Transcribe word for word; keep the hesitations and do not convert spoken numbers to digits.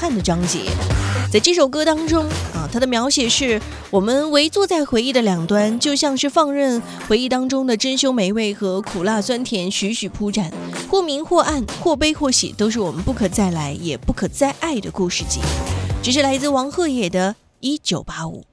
憾的章节。在这首歌当中啊，它的描写是我们围坐在回忆的两端，就像是放任回忆当中的珍馐美味和苦辣酸甜徐徐铺展，或明或暗，或悲或喜，都是我们不可再来也不可再爱的故事集。这是来自王鹤野的一九八五。